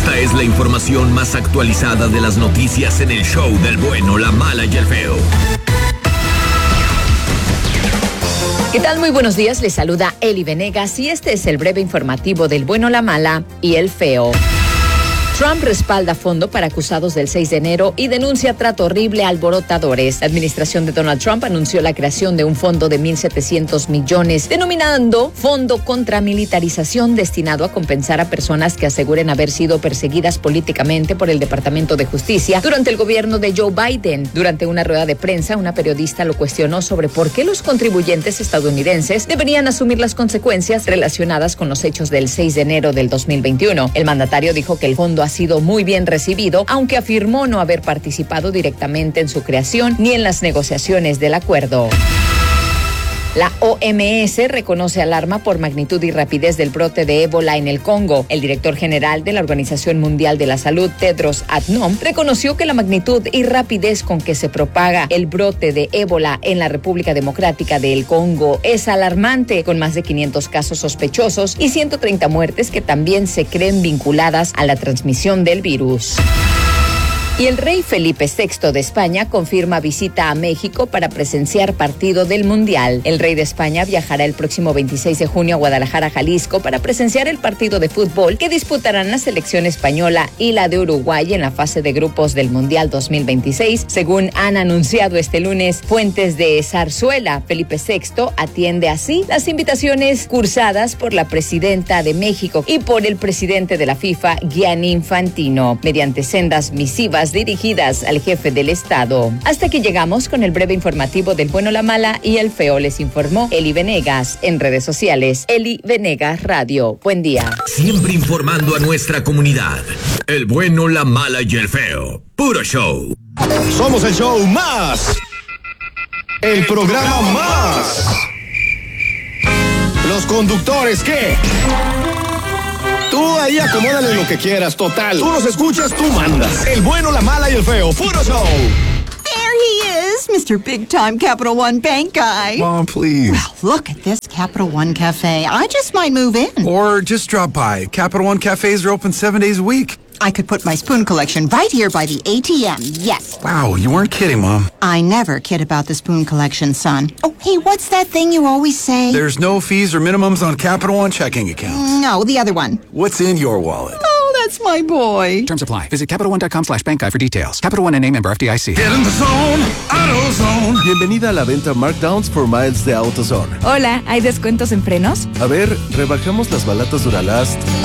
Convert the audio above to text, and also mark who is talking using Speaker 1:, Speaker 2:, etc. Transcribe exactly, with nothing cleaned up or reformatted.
Speaker 1: Esta es la información más actualizada de las noticias en el show del bueno, la mala y el feo.
Speaker 2: ¿Qué tal? Muy buenos días, les saluda Eli Venegas y este es el breve informativo del bueno, la mala y el feo. Trump respalda fondo para acusados del seis de enero y denuncia trato horrible a alborotadores. La administración de Donald Trump anunció la creación de un fondo de mil setecientos millones, denominando Fondo contra Militarización, destinado a compensar a personas que aseguren haber sido perseguidas políticamente por el Departamento de Justicia durante el gobierno de Joe Biden. Durante una rueda de prensa, una periodista lo cuestionó sobre por qué los contribuyentes estadounidenses deberían asumir las consecuencias relacionadas con los hechos del seis de enero del dos mil veintiuno. El mandatario dijo que el fondo ha sido muy bien recibido, aunque afirmó no haber participado directamente en su creación ni en las negociaciones del acuerdo. La O M S reconoce alarma por magnitud y rapidez del brote de ébola en el Congo. El director general de la Organización Mundial de la Salud, Tedros Adhanom, reconoció que la magnitud y rapidez con que se propaga el brote de ébola en la República Democrática del Congo es alarmante, con más de quinientos casos sospechosos y ciento treinta muertes que también se creen vinculadas a la transmisión del virus. Y el rey Felipe sexto de España confirma visita a México para presenciar partido del Mundial. El rey de España viajará el próximo veintiséis de junio a Guadalajara, Jalisco, para presenciar el partido de fútbol que disputarán la selección española y la de Uruguay en la fase de grupos del Mundial dos mil veintiséis, según han anunciado este lunes fuentes de Zarzuela. Felipe sexto atiende así las invitaciones cursadas por la presidenta de México y por el presidente de la FIFA, Gianni Infantino, mediante sendas misivas dirigidas al jefe del Estado. Hasta aquí llegamos con el breve informativo del bueno, la mala y el feo. Les informó Eli Venegas en redes sociales. Eli Venegas Radio. Buen día.
Speaker 1: Siempre informando a nuestra comunidad. El bueno, la mala y el feo. Puro show.
Speaker 3: Somos el show más. El programa más. Los conductores, ¿qué? Tú ahí acomódale lo que quieras, total. Tú nos escuchas, tú mandas. El bueno, la mala y el feo. Puro show.
Speaker 4: There he is, Mister Big Time Capital One Bank Guy.
Speaker 5: Mom, please.
Speaker 4: Well, look at this Capital One Cafe. I just might move in.
Speaker 5: Or just drop by. Capital One cafes are open seven days a week.
Speaker 4: I could put my spoon collection right here by the A T M, yes.
Speaker 5: Wow, you weren't kidding, Mom.
Speaker 4: I never kid about the spoon collection, son. Oh, hey, what's that thing you always say?
Speaker 5: There's no fees or minimums on Capital One checking accounts.
Speaker 4: No, the other one.
Speaker 5: What's in your wallet?
Speaker 4: Oh, that's my boy.
Speaker 6: Terms apply. Visit CapitalOne.com slash bank guy for details. Capital One N A member F D I C.
Speaker 3: Get in the zone, AutoZone.
Speaker 7: Bienvenida a la venta Markdowns for Miles de AutoZone.
Speaker 8: Hola, ¿hay descuentos en frenos?
Speaker 7: A ver, rebajamos las balatas Duralast